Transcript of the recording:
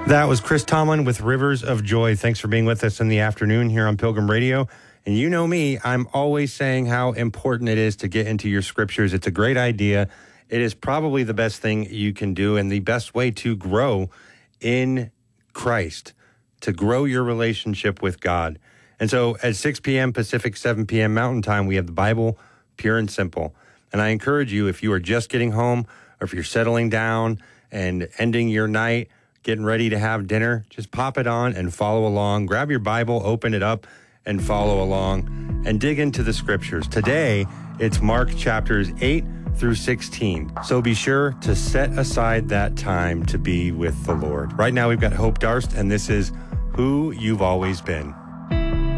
That was Chris Tomlin with Rivers of Joy. Thanks for being with us in the afternoon here on Pilgrim Radio. And you know me, I'm always saying how important it is to get into your scriptures. It's a great idea. It is probably the best thing you can do and the best way to grow in Christ, to grow your relationship with God. And so at 6 p.m. Pacific, 7 p.m. Mountain Time, we have the Bible, pure and simple. And I encourage you, if you are just getting home or if you're settling down and ending your night, getting ready to have dinner, just pop it on and follow along. Grab your Bible, open it up, and follow along and dig into the scriptures. Today, it's Mark chapters 8 through 16. So be sure to set aside that time to be with the Lord. Right now, we've got Hope Darst, and this is Who You've Always Been.